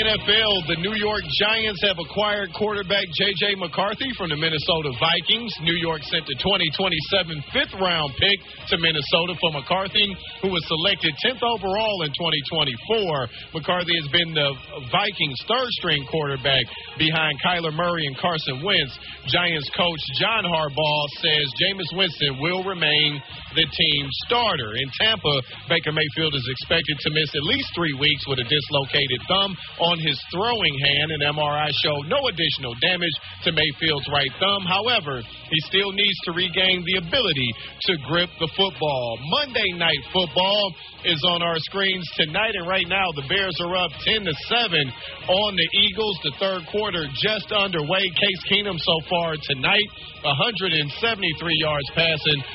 NFL, the New York Giants have acquired quarterback J.J. McCarthy from the Minnesota Vikings. New York sent the 2027 fifth-round pick to Minnesota for McCarthy, who was selected 10th overall in 2024. McCarthy has been the Vikings' third-string quarterback behind Kyler Murray and Carson Wentz. Giants coach John Harbaugh says Jameis Winston will remain the team starter. In Tampa, Baker Mayfield is expected to miss at least 3 weeks with a dislocated thumb on his throwing hand. An MRI showed no additional damage to Mayfield's right thumb. However, he still needs to regain the ability to grip the football. Monday Night Football is on our screens tonight, and right now the Bears are up 10-7 on the Eagles. The third quarter just underway. Case Keenum so far tonight, 173 yards passing,